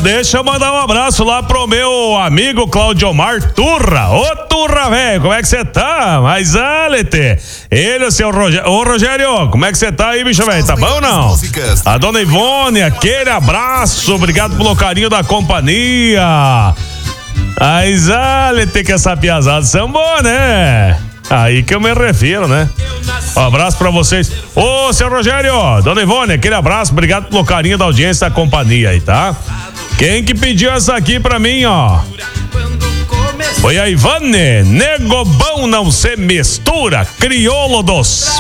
Deixa eu mandar um abraço lá pro meu amigo Claudiomar Turra. Ô Turra, velho, como é que você tá? Mas, Alete, ele, o seu Rogério. Ô, Rogério, como é que você tá aí, bicho, velho? Tá bom ou não? A dona Ivone, aquele abraço, obrigado pelo carinho da companhia. Mas, Alete, que essa piazada sambou, né? Aí que eu me refiro, né? Um abraço pra vocês. Ô, seu Rogério, dona Ivone, aquele abraço, obrigado pelo carinho da audiência da companhia aí, tá? Quem que pediu essa aqui pra mim, ó? Foi a Ivane. Nego bom não se mistura, crioulo dos